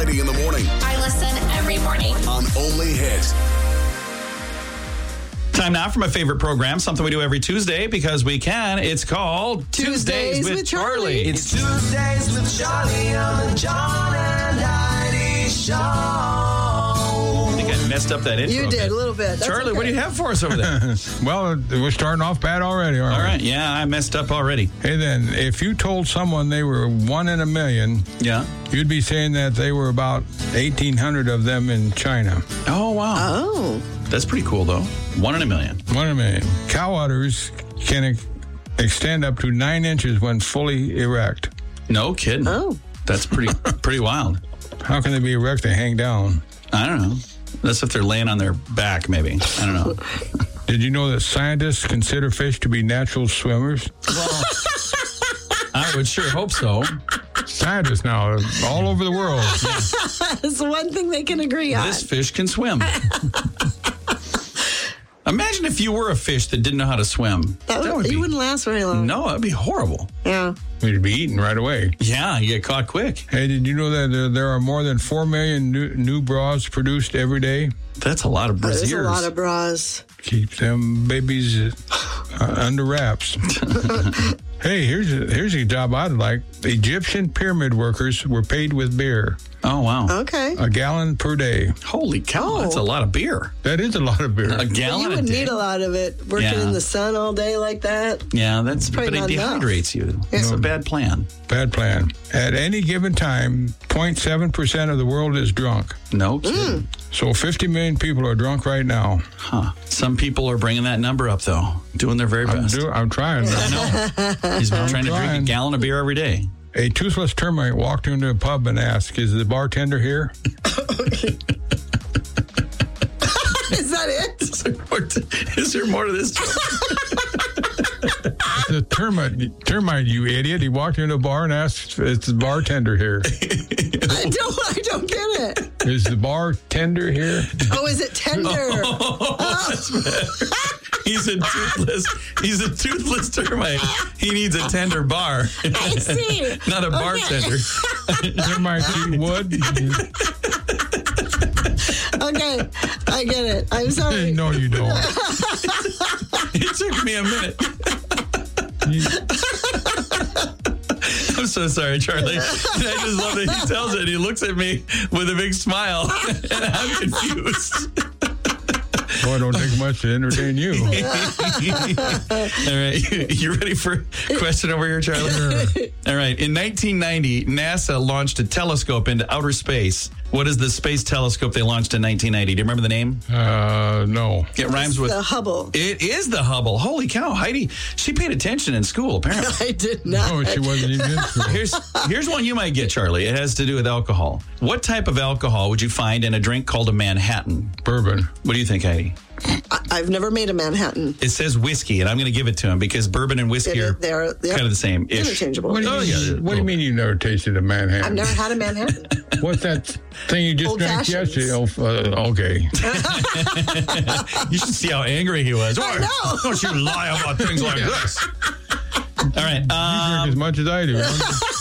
Heidi in the morning. I listen every morning. On Only Hit. Time now for my favorite program, something we do every Tuesday because we can. It's called Tuesdays with Charlie. It's Tuesdays with Charlie on the John and Heidi Show. I think I messed up that intro. You did, a little bit. That's Charlie, okay. what do you have for us over there? Well, we're starting off bad already, aren't we? All right, yeah, I messed up already. Hey, then, if you told someone they were 1 in a million, Yeah. you'd be saying that they were about 1,800 of them in China. Oh, wow. Oh. That's pretty cool, though. 1 in a million. 1 in a million. Cow udders can extend up to 9 inches when fully erect. No kidding. Oh. That's pretty wild. How can they be erect? They hang down. I don't know. That's if they're laying on their back, maybe. I don't know. Did you know that scientists consider fish to be natural swimmers? Well, I would sure hope so. Scientists now, all over the world. That's one thing they can agree on. This fish can swim. Imagine if you were a fish that didn't know how to swim. That would you be, wouldn't last very long. No, that'd be horrible. Yeah. We'd be eaten right away. Yeah, you get caught quick. Hey, did you know that there are more than 4 million new bras produced every day? That's a lot of brassieres. There's a lot of bras. Keep them babies under wraps. Hey, here's a job I'd like. Egyptian pyramid workers were paid with beer. Oh, wow. Okay. A gallon per day. Holy cow, that's a lot of beer. That is a lot of beer. A gallon You a would day. need a lot of it working Yeah. in the sun all day like that. Yeah, but probably it not enough. dehydrates you. It's a bad plan. Bad plan. At any given time, 0.7% of the world is drunk. No kidding. So 50 million people are drunk right now. Huh. Some people are bringing that number up, though. Doing their very best. I'm trying. I know. He's trying to drink a trying. gallon of beer every day. A toothless termite walked into a pub and asked, "Is the bartender here?" Is that it? Is there more to this joke? The termite, you idiot. He walked into a bar and asked, "Is the bartender here?" I don't get it. Is the bartender here? Oh, is it tender? He's a toothless termite. He needs a tender bar. I see. Not a bartender. Termites eat wood? Okay, I get it. I'm sorry. No, you don't. It took me a minute. I'm so sorry, Charlie. And I just love that he tells it. And he looks at me with a big smile, and I'm confused. Boy, it don't take much to entertain you. All right, you ready for a question over here, Charlie? All right, in 1990, NASA launched a telescope into outer space. What is the space telescope they launched in 1990? Do you remember the name? No. It rhymes with the Hubble. It is the Hubble. Holy cow, Heidi! She paid attention in school, apparently. I did not. No, she wasn't even in school. Here's one you might get, Charlie. It has to do with alcohol. What type of alcohol would you find in a drink called a Manhattan? Bourbon. What do you think, Heidi? I've never made a Manhattan. It says whiskey, and I'm going to give it to him because bourbon and whiskey are They're kind of the same. interchangeable. What do you mean you never tasted a Manhattan? I've never had a Manhattan. What's that thing you just Old drank fashions. yesterday? Okay. You should see how angry he was. I know. Don't you lie about things like this. All right. You drink as much as I do.